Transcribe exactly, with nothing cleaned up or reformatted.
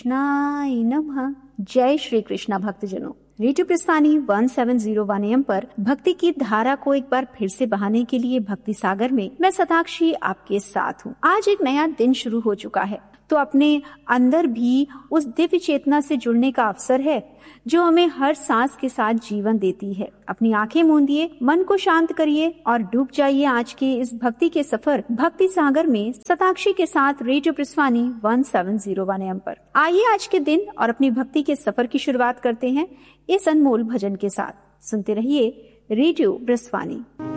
कृष्णाय नमः। जय श्री कृष्णा भक्तजनों, radio प्रस्थानी one seven zero one M पर भक्ति की धारा को एक बार फिर से बहाने के लिए भक्ति सागर में मैं शताक्षी आपके साथ हूँ। आज एक नया दिन शुरू हो चुका है, तो अपने अंदर भी उस दिव्य चेतना से जुड़ने का अवसर है जो हमें हर सांस के साथ जीवन देती है। अपनी आंखें मूंदिए, मन को शांत करिए और डूब जाइए आज के इस भक्ति के सफर भक्ति सागर में शताक्षी के साथ radio प्रस्थानी one seven zero one M पर। आइए आज के दिन और अपनी भक्ति के सफर की शुरुआत करते हैं इस अनमोल भजन के साथ। सुनते रहिए रेडियो प्रस्थानी।